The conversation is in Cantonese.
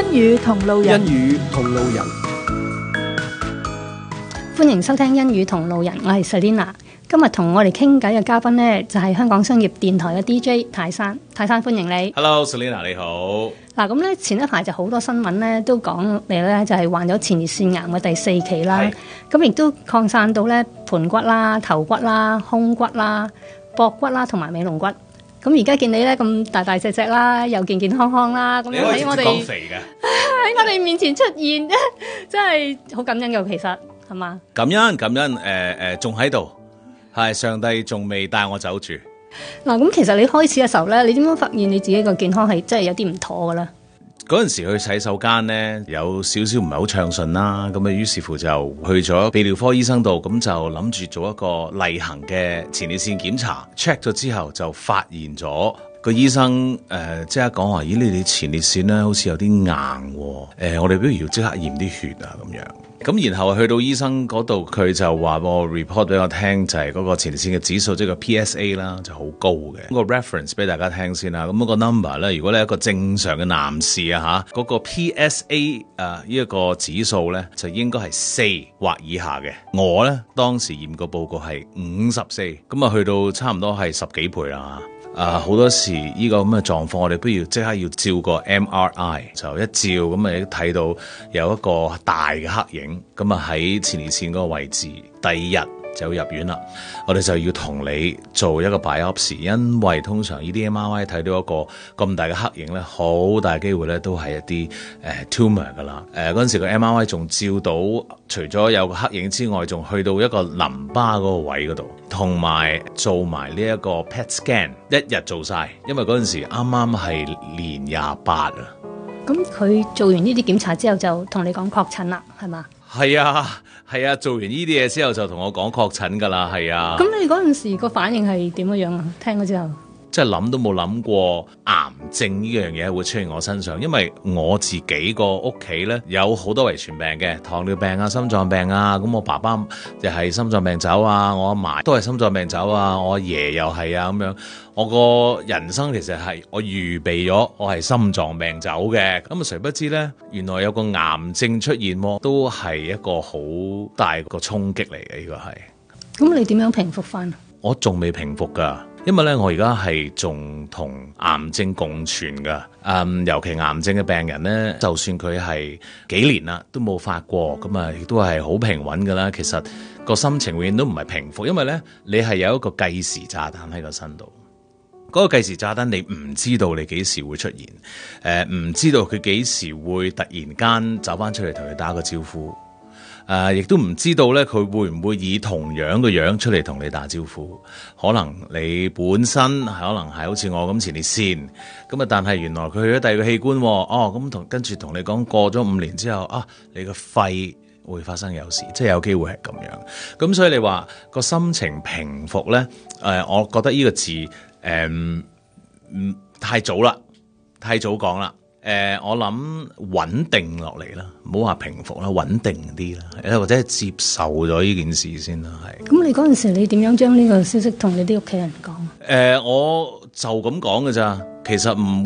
欣宇同路人， 欣宇同路人， 歡迎收聽欣宇同路人，我係 Selina。今日同我哋傾偈嘅嘉賓呢，就係香港商業電台嘅 DJ 泰山。泰山，歡迎你。 Hello Selina， 你好。 嗱，咁咧前一排就好多新聞咧都講你咧就係患咗前列腺癌嘅第4期啦。咁亦都擴散到咧盤骨啦、頭骨啦、胸骨啦、膊骨啦同埋尾龍骨。咁而家見你咧咁大大隻隻啦，又健健康康啦，咁樣喺我哋喺我哋面前出現，真係好感恩嘅，其實係嘛？ 感恩，仲喺度，係上帝仲未帶我走住。 嗱，咁其實你開始嘅時候咧，你點樣發現你自己個健康係真係有啲唔妥嘅咧？ 嗰陣時去洗手間咧，有少少唔係好暢順啦，咁啊於是乎就去咗泌尿科醫生度，咁就諗住做一個例行嘅前列腺檢查 ，check 咗之後就發現咗。個醫生即刻講話，咦，你哋前列腺咧好似有啲硬喎，我哋不如要即刻驗啲血啊咁樣。咁然後去到醫生嗰度，佢就話report 俾我聽，就係嗰個前列腺嘅指數，即係個 PSA 啦，就好高嘅。個 reference 俾大家聽先啦。咁個 number 咧，如果你係一個正常嘅男士啊嚇，嗰個 PSA 呢一個指數咧，就應該係4或以下嘅。我咧當時驗個報告係54，咁啊去到差唔多係10幾倍啦。好多時呢個咁嘅狀況，我哋不如即刻要照個 MRI， 就一照咁啊，睇到有一個大嘅黑影，咁啊喺前列腺嗰個位置，第二日就要入院啦。我哋就要同你做一個 biopsy， 因為通常呢啲 MRI 睇到一個咁大嘅黑影咧，好大機會咧都係一啲tumor 噶啦。嗰陣時個 MRI 仲照到，除咗有個黑影之外，仲去到一個淋巴嗰個位嗰度，同埋做埋呢一個 PET scan， 一日做晒，因為嗰陣時啱啱係年28啊。 咁佢做完呢啲檢查之後，就同你講確診啦，係嘛？ 係啊，做完呢啲嘢之後就同我講確診㗎啦，係啊。 咁你嗰陣時個反應係點樣啊？聽咗之後， 即係諗都冇諗過癌症呢樣嘢會出現我身上，因為我自己個屋企咧有好多遺傳病嘅，糖尿病啊、心臟病啊，咁我爸爸就係心臟病走啊，我阿嫲都係心臟病走啊，我阿爺又係啊咁樣。我個人生其實係我預備咗我係心臟病走嘅，咁啊誰不知咧，原來有個癌症出現，都係一個好大個衝擊嚟嘅，呢個係。 咁你點樣平復翻？ 我仲未平復噶，因為咧我而家係仲同癌症共存噶。尤其癌症嘅病人咧，就算佢係幾年啦都冇發過，咁啊亦都係好平穩噶啦。其實個心情永遠都唔係平復，因為咧你係有一個計時炸彈喺個身度。嗰個計時炸彈，你唔知道你幾時會出現，唔知道佢幾時會突然間走翻出嚟同你打個招呼，亦都唔知道咧佢會唔會以同樣嘅樣出嚟同你打招呼。可能你本身可能係好似我咁前列腺，咁啊，但係原來佢去咗第二個器官，咁跟住同你講過咗5年之後啊，你個肺會發生有事，即係有機會係咁樣。咁所以你話個心情平復咧，我覺得呢個字。太早啦，太早講啦。我諗穩定落嚟啦，唔好話平復啦，穩定啲啦，或者係接受咗呢件事先啦。係。 咁你嗰陣時你點樣將呢個消息同你啲屋企人講？ 我就咁講㗎咋，其實唔